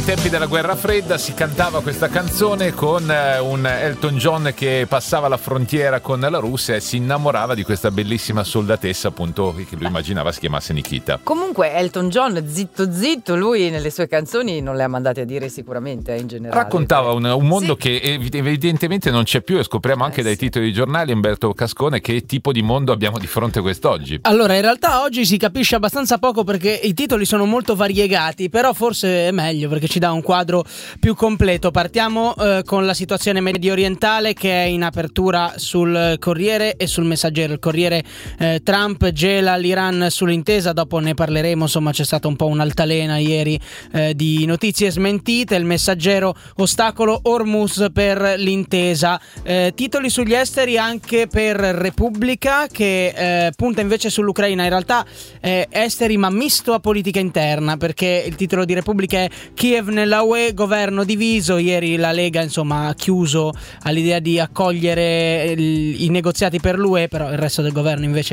tempi della guerra fredda si cantava questa canzone con un Elton John che passava la frontiera con la Russia e si innamorava di questa bellissima soldatessa, appunto, che lui immaginava si chiamasse Nikita. Comunque Elton John, zitto, lui nelle sue canzoni non le ha mandate a dire sicuramente, in generale. Raccontava un mondo che evidentemente non c'è più, e scopriamo anche dai titoli dei giornali, Umberto Cascone, che tipo di mondo abbiamo di fronte quest'oggi. Allora, in realtà oggi si capisce abbastanza poco perché i titoli sono molto variegati, però forse è meglio perché ci dà un quadro più completo. Partiamo con la situazione medio orientale, che è in apertura sul Corriere e sul Messaggero. Il Corriere, Trump gela l'Iran sull'intesa, dopo ne parleremo, insomma c'è stata un po' un'altalena ieri di notizie smentite. Il Messaggero, ostacolo Hormuz per l'intesa. Titoli sugli esteri anche per Repubblica, che punta invece sull'Ucraina, in realtà esteri ma misto a politica interna, perché il titolo di Repubblica è Kiev nella UE, governo diviso. Ieri la Lega insomma ha chiuso all'idea di accogliere i negoziati per l'UE, però il resto del governo invece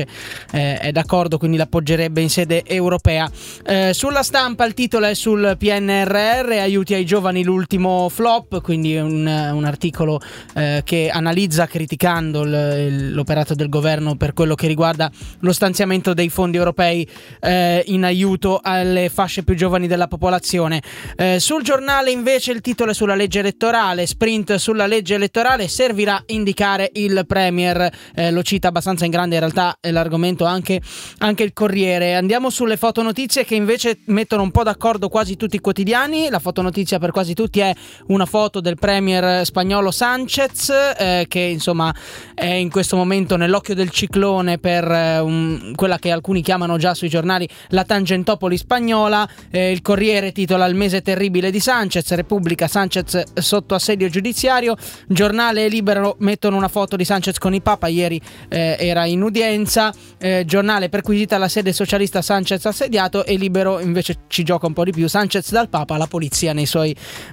è d'accordo, quindi l'appoggerebbe in sede europea. Sulla Stampa il titolo è sul PNRR, aiuti ai giovani l'ultimo flop, quindi un articolo che analizza, criticando l'operato del governo per quello che riguarda lo stanziamento dei fondi europei in aiuto alle fasce più giovani della popolazione. Sul Giornale invece il titolo è sulla legge elettorale, sprint sulla legge elettorale, servirà indicare il Premier, lo cita abbastanza in grande, in realtà è l'argomento anche il Corriere. Andiamo sulle fotonotizie, che invece mettono un po' d'accordo quasi tutti i quotidiani. La fotonotizia per quasi tutti è una foto del Premier spagnolo Sánchez, che insomma è in questo momento nell'occhio del ciclone per quella che alcuni chiamano già sui giornali la Tangentopoli spagnola. Il Corriere titola il mese terribile di Sánchez, Repubblica Sánchez sotto assedio giudiziario, Giornale e Libero mettono una foto di Sánchez con il Papa, ieri era in udienza. Giornale, perquisita la sede socialista, Sánchez assediato, e Libero invece ci gioca un po' di più, Sánchez dal Papa, la polizia nei suoi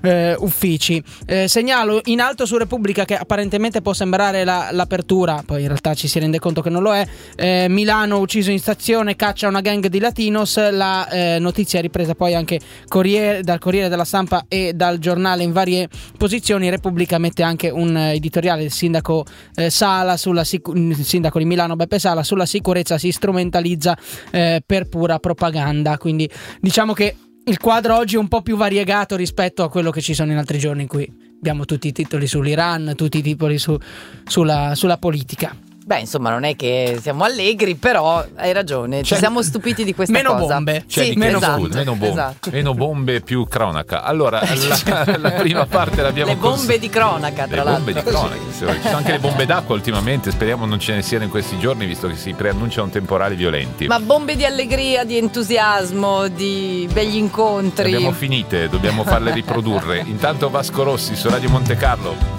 uffici. Segnalo in alto su Repubblica, che apparentemente può sembrare l'apertura, poi in realtà ci si rende conto che non lo è. Milano ucciso in stazione, caccia una gang di latinos. La notizia è ripresa poi anche dal Corriere della Stampa e dal Giornale in varie posizioni. Repubblica mette anche un editoriale del sindaco Sala il sindaco di Milano Beppe Sala, sulla sicurezza si strumentalizza per pura propaganda. Quindi diciamo che il quadro oggi è un po' più variegato rispetto a quello che ci sono in altri giorni, in cui abbiamo tutti i titoli sull'Iran, tutti i titoli sulla politica. Beh, insomma, non è che siamo allegri, però hai ragione, ci siamo stupiti di questa meno cosa. Bombe. Sì, meno esatto, bombe, meno bombe, esatto. Meno bombe, più cronaca. Allora, la prima parte l'abbiamo le bombe di cronaca, tra l'altro. Le bombe di cronaca. Ci sono anche le bombe d'acqua ultimamente, speriamo non ce ne siano in questi giorni, visto che si preannunciano temporali violenti. Ma bombe di allegria, di entusiasmo, di begli incontri. Le abbiamo finite, dobbiamo farle riprodurre. Intanto Vasco Rossi su Radio Monte Carlo.